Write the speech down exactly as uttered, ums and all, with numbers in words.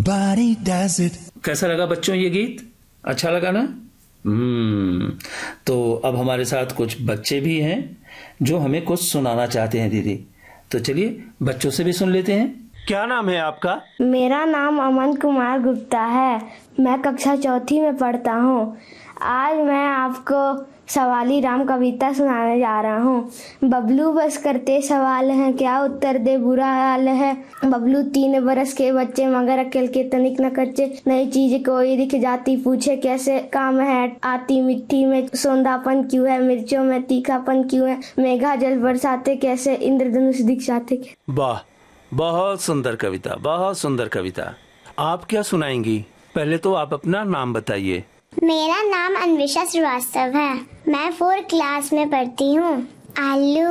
Nobody does it. कैसा लगा बच्चों ये गीत? अच्छा लगा ना? हम्म तो अब हमारे साथ कुछ बच्चे भी हैं जो हमें कुछ सुनाना चाहते हैं दीदी। तो चलिए बच्चों से भी सुन लेते हैं। क्या नाम है आपका? मेरा नाम अमन कुमार गुप्ता है। मैं कक्षा चौथी में पढ़ता हूँ। आज मैं आपको सवाली राम कविता सुनाने जा रहा हूँ। बबलू बस करते सवाल हैं, क्या उत्तर दे बुरा हाल है। बबलू तीन बरस के बच्चे मगर अकेल के तनिक न कच्चे। नई चीज कोई दिख जाती पूछे कैसे काम है। आती मिट्टी में सौंधापन क्यों है, मिर्चों में तीखापन क्यों है। मेघा जल बरसाते कैसे, इंद्रधनुष दिखलाते। वाह, बहुत सुंदर कविता, बहुत सुंदर कविता। आप क्या सुनाएंगी? पहले तो आप अपना नाम बताइए। मेरा नाम अन्वेषा श्रीवास्तव है। मैं फोर्थ क्लास में पढ़ती हूँ। आलू